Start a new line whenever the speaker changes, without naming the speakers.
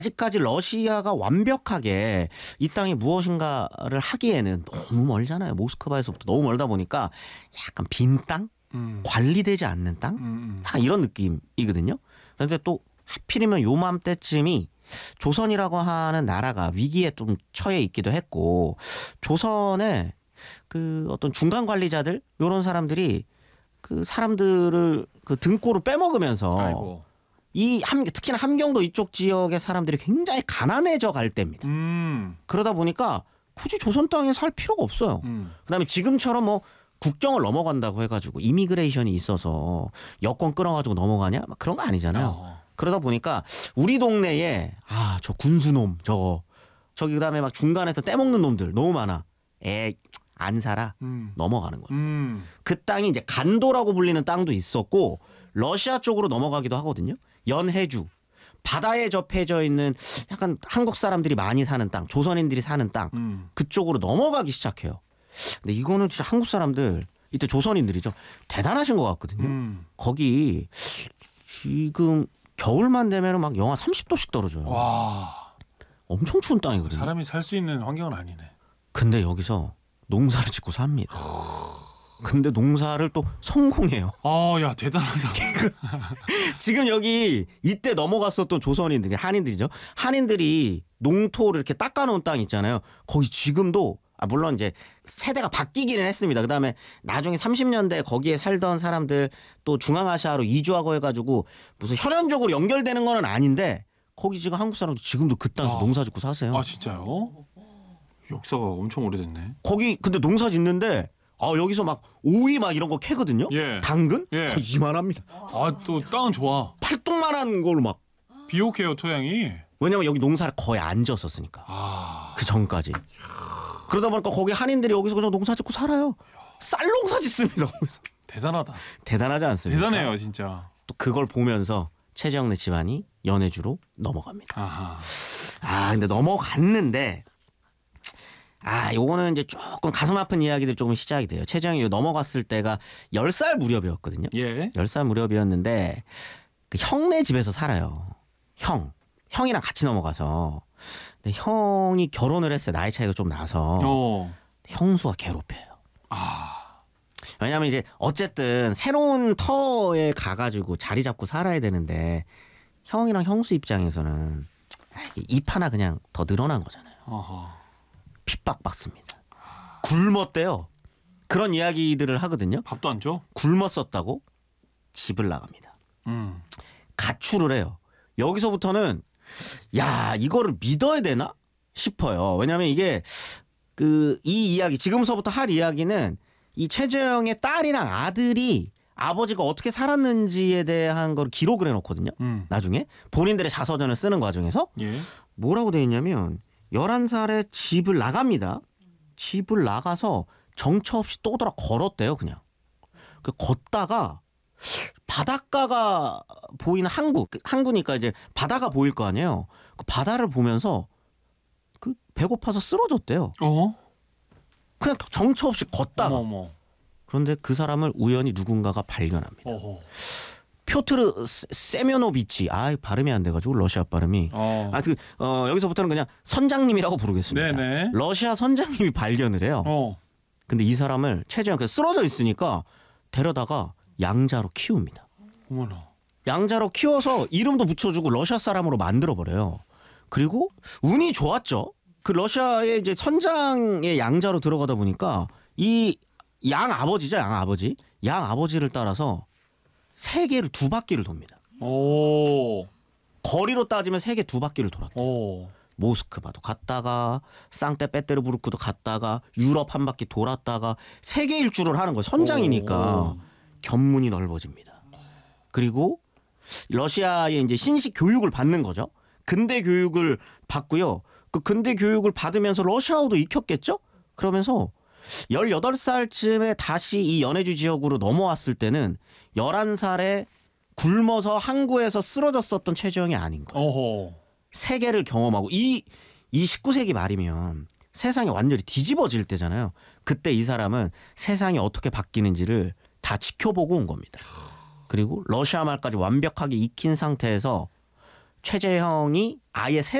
아직까지 러시아가 완벽하게 이 땅이 무엇인가를 하기에는 너무 멀잖아요. 모스크바에서부터 너무 멀다 보니까 약간 빈 땅? 관리되지 않는 땅? 약간 이런 느낌이거든요. 그런데 또 하필이면 요맘때쯤이 조선이라고 하는 나라가 위기에 좀 처해 있기도 했고, 조선의 그 어떤 중간 관리자들 이런 사람들이 그 사람들을 그 등골을 빼먹으면서
아이고.
특히나 함경도 이쪽 지역의 사람들이 굉장히 가난해져 갈 때입니다. 그러다 보니까 굳이 조선 땅에 살 필요가 없어요. 그다음에 지금처럼 뭐 국경을 넘어간다고 해가지고 이미그레이션이 있어서 여권 끊어가지고 넘어가냐? 막 그런 거 아니잖아요. 그러다 보니까 우리 동네에 저 군수놈 저기 그다음에 막 중간에서 떼먹는 놈들 너무 많아. 안 살아. 넘어가는 거예요. 그 땅이 이제 간도라고 불리는 땅도 있었고 러시아 쪽으로 넘어가기도 하거든요. 연해주. 바다에 접해져 있는 약간 한국 사람들이 많이 사는 땅, 조선인들이 사는 땅 그쪽으로 넘어가기 시작해요. 근데 이거는 진짜 한국 사람들 이때 조선인들이죠. 대단하신 것 같거든요. 거기 지금 겨울만 되면 막 영하 30도씩 떨어져요.
와.
엄청 추운 땅이거든요.
사람이 살 수 있는 환경은 아니네.
근데 여기서 농사를 짓고 삽니다. 근데 농사를 또 성공해요.
야, 대단하다.
지금 여기 이때 넘어갔었던 조선인들, 한인들이죠. 한인들이 농토를 이렇게 닦아놓은 땅 있잖아요. 거기 지금도 물론 이제 세대가 바뀌기는 했습니다. 그다음에 나중에 30년대 거기에 살던 사람들 또 중앙아시아로 이주하고 해가지고 무슨 혈연적으로 연결되는 건 아닌데 거기 지금 한국 사람들 지금도 그 땅에서 농사 짓고 사세요.
아, 진짜요? 역사가 엄청 오래됐네.
거기 근데 농사 짓는데 여기서 막 오이 막 이런 거 캐거든요.
예.
당근?
예.
이만합니다.
또 땅은 좋아.
팔뚝만한 걸로 막.
비옥해요, 토양이.
왜냐면 여기 농사를 거의 안 지었었으니까. 그 전까지. 그러다 보니까 거기 한인들이 여기서 그냥 농사 짓고 살아요. 쌀 농사 짓습니다. 거기서.
대단하다.
대단하지 않습니까?
대단해요, 진짜.
또 그걸 보면서 최재형네 집안이 연해주로 넘어갑니다.
아하.
근데 넘어갔는데 요거는 이제 조금 가슴 아픈 이야기들이 조금 시작이 돼요. 최재형이 넘어갔을 때가 10살 무렵이었거든요.
예.
10살 무렵이었는데 그 형네 집에서 살아요. 형이랑 같이 넘어가서. 근데 형이 결혼을 했어요. 나이 차이가 좀 나서. 형수가 괴롭혀요. 왜냐하면 이제 어쨌든 새로운 터에 가가지고 자리 잡고 살아야 되는데 형이랑 형수 입장에서는 입 하나 그냥 더 늘어난 거잖아요. 핍박받습니다. 굶었대요. 그런 이야기들을 하거든요.
밥도 안 줘?
굶었었다고 집을 나갑니다. 가출을 해요. 여기서부터는 이거를 믿어야 되나 싶어요. 왜냐하면 이게 이 이야기 지금서부터 할 이야기는 이 최재형의 딸이랑 아들이 아버지가 어떻게 살았는지에 대한 걸 기록을 해놓거든요. 나중에 본인들의 자서전을 쓰는 과정에서 뭐라고 돼 있냐면 11살에 집을 나갑니다. 집을 나가서 정처 없이 또 돌아 걸었대요. 그냥. 걷다가 바닷가가 보이는 항구니까 이제 바다가 보일 거 아니에요. 그 바다를 보면서 배고파서 쓰러졌대요. 그냥 정처 없이 걷다가.
어머.
그런데 그 사람을 우연히 누군가가 발견합니다. 표트르 세면노비치. 발음이 안 돼가지고 러시아 발음이. 여기서부터는 그냥 선장님이라고 부르겠습니다.
네네.
러시아 선장님이 발견을 해요. 근데 이 사람을 최재형 쓰러져 있으니까 데려다가 양자로 키웁니다.
어머나.
양자로 키워서 이름도 붙여주고 러시아 사람으로 만들어버려요. 그리고 운이 좋았죠. 그 러시아의 이제 선장의 양자로 들어가다 보니까 이 양아버지죠, 양아버지를 따라서 세계를 2바퀴를 돕니다. 거리로 따지면 세계 2바퀴를 돌았대요. 모스크바도 갔다가 상트페테르부르크도 갔다가 유럽 한 바퀴 돌았다가 세계 일주를 하는 거예요. 선장이니까 견문이 넓어집니다. 그리고 러시아의 이제 신식 교육을 받는 거죠. 근대 교육을 받고요. 그 근대 교육을 받으면서 러시아어도 익혔겠죠? 그러면서 18살쯤에 다시 이 연해주 지역으로 넘어왔을 때는 11살에 굶어서 항구에서 쓰러졌었던 최재형이 아닌 거예요. 세계를 경험하고 이 19세기 말이면 세상이 완전히 뒤집어질 때잖아요. 그때 이 사람은 세상이 어떻게 바뀌는지를 다 지켜보고 온 겁니다. 그리고 러시아 말까지 완벽하게 익힌 상태에서 최재형이 아예